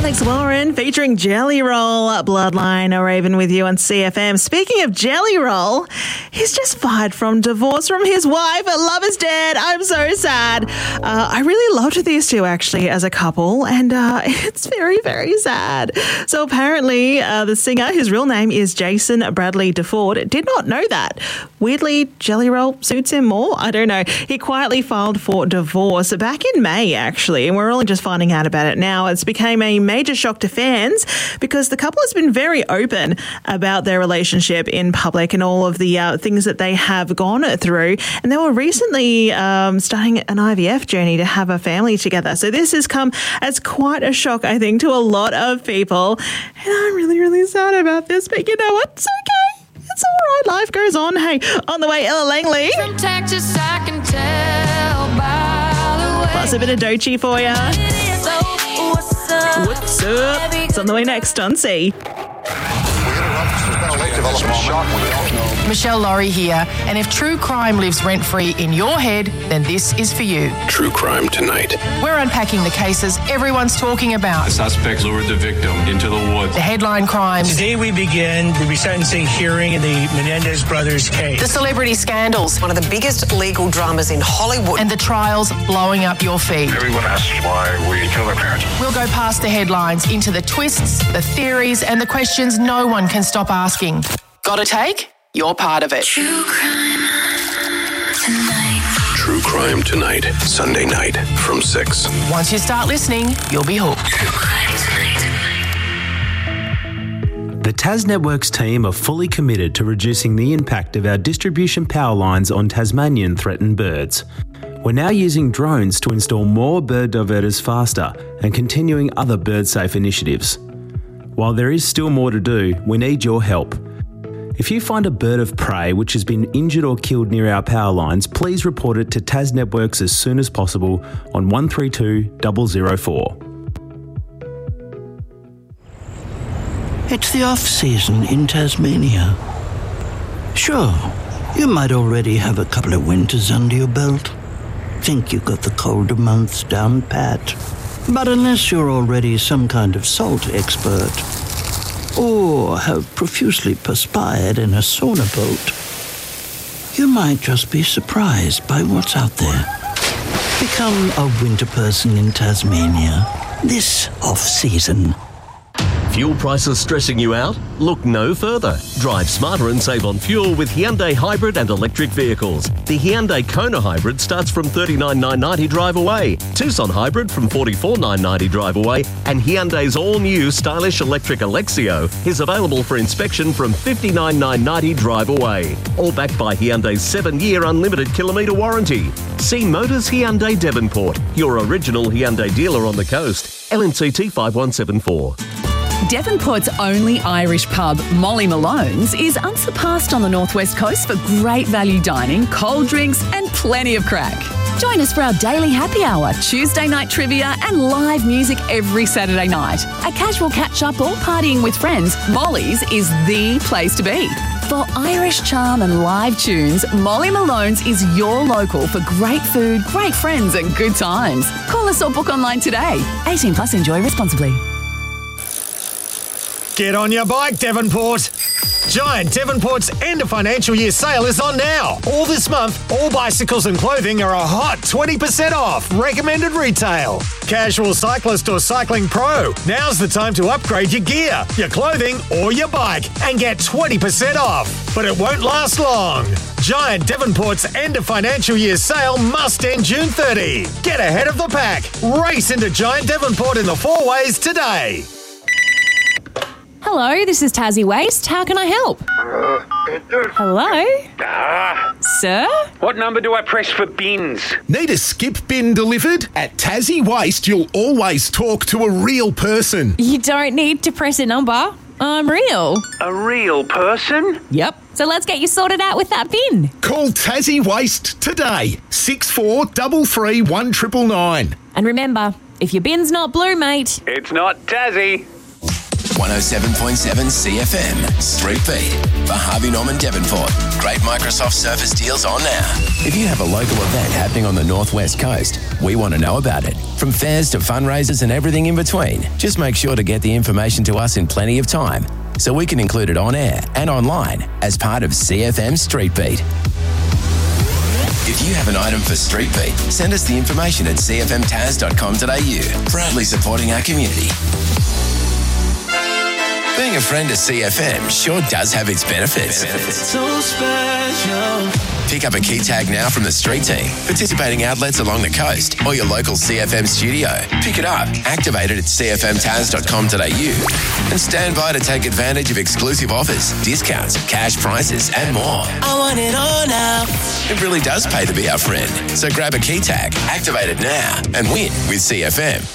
Alex Warren featuring Jelly Roll, Bloodline, a Raven with you on CFM. Speaking of Jelly Roll, he's just fired from divorce from his wife. Love is dead. I'm so sad. I really loved these two actually as a couple, and it's very, very sad. So apparently the singer, whose real name is Jason Bradley DeFord, did not know that. Weirdly, Jelly Roll suits him more. I don't know. He quietly filed for divorce back in May actually, and we're only just finding out about it now. It's became a major shock to fans because the couple has been very open about their relationship in public and all of the things that they have gone through. And they were recently starting an IVF journey to have a family together. So this has come as quite a shock, I think, to a lot of people. And I'm really, really sad about this. But you know what? It's okay. It's all right. Life goes on. Hey, on the way, Ella Langley. From Texas, I can tell by the way. Plus a bit of Doechii for you. What's up? It's on the way next on C. Michelle Laurie here, and if true crime lives rent-free in your head, then this is for you. True Crime Tonight. We're unpacking the cases everyone's talking about. The suspects lured the victim into the woods. The headline crimes. Today we begin the resentencing hearing in the Menendez brothers case. The celebrity scandals. One of the biggest legal dramas in Hollywood. And the trials blowing up your feed. Everyone asks why we kill our parents. We'll go past the headlines into the twists, the theories, and the questions no one can stop asking. Got a take? You're part of it. True crime tonight. True Crime Tonight. Sunday night from 6. Once you start listening, you'll be hooked. True crime tonight. The Tas Networks team are fully committed to reducing the impact of our distribution power lines on Tasmanian threatened birds. We're now using drones to install more bird diverters faster and continuing other bird-safe initiatives. While there is still more to do, we need your help. If you find a bird of prey which has been injured or killed near our power lines, please report it to Tas Networks as soon as possible on 132 004. It's the off-season in Tasmania. Sure, you might already have a couple of winters under your belt. Think you've got the colder months down pat. But unless you're already some kind of salt expert, or have profusely perspired in a sauna boat, you might just be surprised by what's out there. Become a winter person in Tasmania this off-season. Fuel prices stressing you out? Look no further. Drive smarter and save on fuel with Hyundai hybrid and electric vehicles. The Hyundai Kona hybrid starts from $39,990 drive away. Tucson hybrid from $44,990 drive away. And Hyundai's all-new stylish electric Alexio is available for inspection from $59,990 drive away. All backed by Hyundai's 7-year unlimited kilometre warranty. See Motors Hyundai Devonport, your original Hyundai dealer on the coast. LNCT 5174. Devonport's only Irish pub, Molly Malone's, is unsurpassed on the northwest coast for great value dining, cold drinks and plenty of crack. Join us for our daily happy hour, Tuesday night trivia and live music every Saturday night. A casual catch-up or partying with friends, Molly's is the place to be. For Irish charm and live tunes, Molly Malone's is your local for great food, great friends and good times. Call us or book online today. 18 plus, enjoy responsibly. Get on your bike, Devonport. Giant Devonport's end of financial year sale is on now. All this month, all bicycles and clothing are a hot 20% off recommended retail. Casual cyclist or cycling pro, now's the time to upgrade your gear, your clothing or your bike and get 20% off. But it won't last long. Giant Devonport's end of financial year sale must end June 30. Get ahead of the pack. Race into Giant Devonport in the 4 ways today. Hello, this is Tassie Waste. How can I help? Hello? Sir? What number do I press for bins? Need a skip bin delivered? At Tassie Waste, you'll always talk to a real person. You don't need to press a number. I'm real. A real person? Yep. So let's get you sorted out with that bin. Call Tassie Waste today. 6433 1999. And remember, if your bin's not blue, mate, it's not Tassie. 107.7 CFM Street Beat for Harvey Norman Devonport. Great Microsoft Surface deals on now. If you have a local event happening on the Northwest Coast, we want to know about it. From fairs to fundraisers and everything in between, just make sure to get the information to us in plenty of time so we can include it on air and online as part of CFM Street Beat. If you have an item for Street Beat, send us the information at cfmtaz.com.au. Proudly supporting our community. Being a friend of CFM sure does have its benefits. So special. Pick up a key tag now from the street team, participating outlets along the coast, or your local CFM studio. Pick it up, activate it at cfmtaz.com.au, and stand by to take advantage of exclusive offers, discounts, cash prizes, and more. I want it all now. It really does pay to be our friend. So grab a key tag, activate it now, and win with CFM.